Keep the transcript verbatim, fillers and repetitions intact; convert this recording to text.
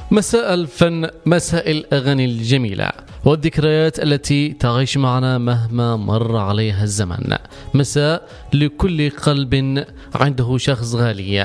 مساء الفن، مساء الأغاني الجميلة والذكريات التي تعيش معنا مهما مر عليها الزمن. مساء لكل قلب عنده شخص غالي